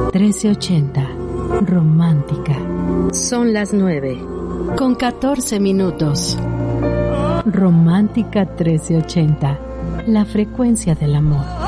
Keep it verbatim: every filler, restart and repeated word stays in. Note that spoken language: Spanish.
trece ochenta. Romántica. Son las nueve. Con catorce minutos. Romántica trece ochenta. La frecuencia del amor.